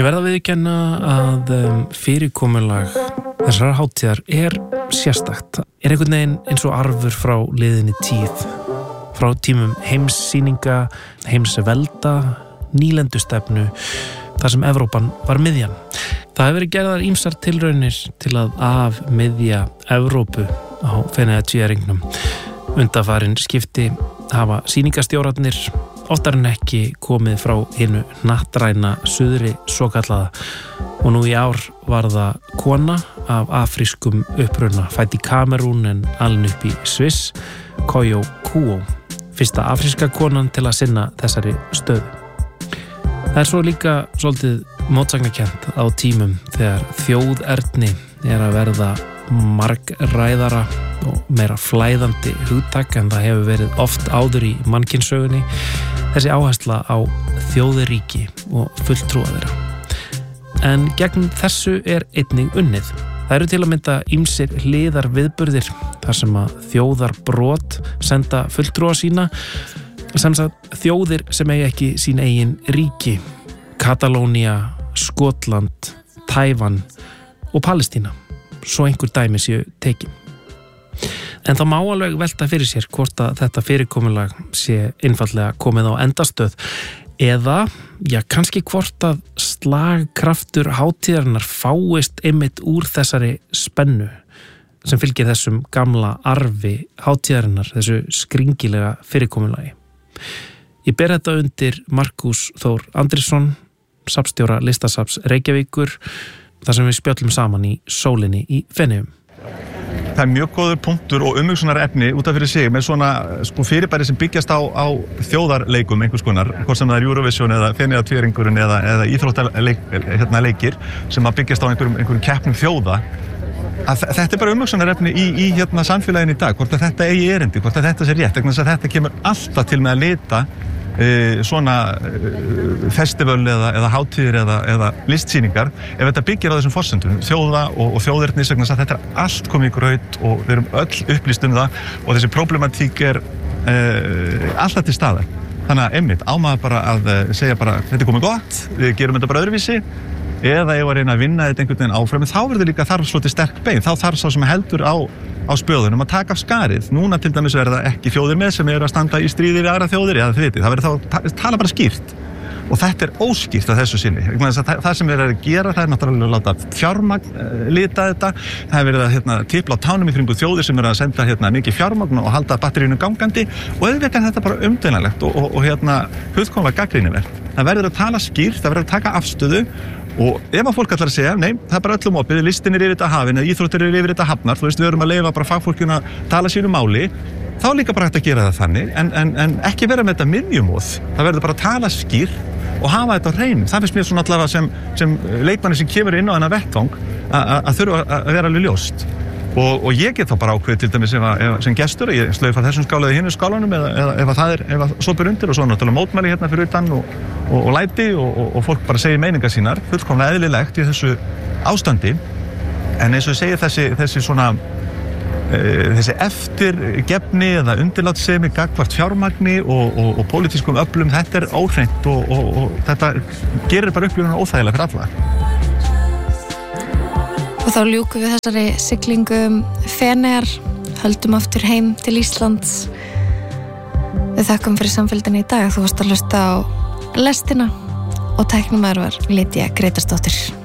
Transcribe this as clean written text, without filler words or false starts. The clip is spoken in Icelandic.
verð að viðurkenna að fyrirkomulag þessar hátíðar sérstakt. Einhvern veginn eins og arfur frá liðinni tíð. Frá tímum heimssýninga, heimsvelda, nýlendustefnu, þar sem Evrópan var miðjan. Það hefur verið gerðar ýmsar tilraunir til að afmiðja Evrópu á Feneyjatvíæringnum. Undanfarin skipti hafa sýningastjórarnir oftar en ekki komið frá hinu hnattræna suðri svokallaða og nú í ár var það kona af afrískum uppruna, fædd í Kamerún en alin upp í Sviss, Koyo Kuo, fyrsta afríska konan til að sinna þessari stöðu. Það svo líka svolítið mótsagnakennt á tímum þegar þjóðerni að verða margræðara og meira flæðandi hugtak en það hefur verið oft áður í mannkynssögunni, þessi áhersla á þjóðaríki og fulltrúa þeirra. En gegn þessu einnig unnið. Það eru til að mynda ýmsir hliðar viðburðir þar sem að þjóðarbrot senda fulltrúa sína, sem sagt þjóðir sem eigi ekki sín eigin ríki, Katalónia, Skotland, Tævan og Palestína, svo einhver dæmi séu tekin. En það má alveg velta fyrir sér hvort að þetta fyrirkomulag sé einfaldlega komið á endastöð eða, kannski hvort að slagkraftur hátíðarinnar fáist einmitt úr þessari spennu sem fylgir þessum gamla arfi hátíðarinnar, þessu skringilega fyrirkomulagi. Ég ber þetta undir Markús Þór Andrésson, safnstjóra Listasafns Reykjavíkur, þar sem við spjöllum saman í sólinni í Feneyjum. Það er mjög góður punktur og umhugsunarefni út af fyrir sig með svona fyrirbæri sem byggjast á þjóðarleikum einhvers konar, hvort sem það er Eurovision eða Feneyjatvíæringurinn eða íþróttaleikir sem að byggjast á einhverjum keppnum þjóða. Þetta bara umhugsunarefni í samfélaginu í dag, hvort að þetta eigi erindi, hvort að þetta sé rétt, vegna þess að þetta kemur alltaf til með að lita svona festival eða hátíðir eða listsýningar ef þetta byggir á þessum forsendum, þjóða og þjóðernis, vegna þess að þetta allt komið í graut og við erum öll upplýst það og þessi problematík alltaf til staðar. Þannig að einmitt ámaður bara að segja bara þetta komið gott, við gerum þetta bara öðruvísi eða ef að reyna að vinna þetta einhvern veginn áfram, þá verður líka þarf svolítið sterk bein, þá þarf sá sem heldur á spöðunum að taka af skarið. Núna til dæmis verða ekki þjóðir með sem eru að standa í stríði við aðra þjóðir, það verður þá tala bara skýrt og þetta óskýrt að þessu sinni. Það sem verður að gera, það náttúrulega að láta fjármagn lita þetta, það er verið að tipla á tánum í kringu þjóðir sem eru að senda mikið fjármagn og halda batterínu gangandi og auðvitað þetta bara umdeinanlegt og fullkomlega gagnrýnivert. Það verður að tala skýrt, það verður að taka afstöðu og ef að fólk ætlar að segja, nei, það er bara öllum opið, listin yfir þetta hafin, eða íþróttir yfir þetta hafnar, við erum að leyfa bara fagfólkinu að tala sínu máli, þá líka bara hægt að gera það þannig, en ekki vera með þetta miðjumóð. Það verður bara að tala skýrt og hafa þetta á hreinu. Það finnst mér svona allavega sem leikmanni sem kemur inn á þennan vettvang að þurfa að vera alveg ljóst. Og ég get þá bara ákveðið til dæmis sem gestur, ég slaufa þessum skála eða hinu skálanum eða ef það sopur undir og svo náttúrulega mótmæli fyrir utan og læti og fólk bara segir meiningar sínar, fullkomlega eðlilegt í þessu ástandi. En eins og ég segi þessi eftirgefni eða undirlátssemi gagnvart fjármagni og pólitískum öflum, þetta óhreint og þetta gerir bara upplifunina óþægilega fyrir alla. Og þá ljúkum við þessari siglingu Feneyjar, höldum aftur heim til Íslands. Við þakkum fyrir samfélgdina í dag. Þú varst að hlusta á lestina og tæknimaður var Lydia Gretarsdóttir.